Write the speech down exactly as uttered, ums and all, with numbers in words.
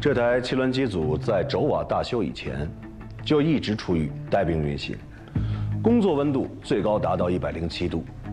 这台汽轮机组在轴瓦大修以前，就一直处于带病运行，工作温度最高达到一百零七度。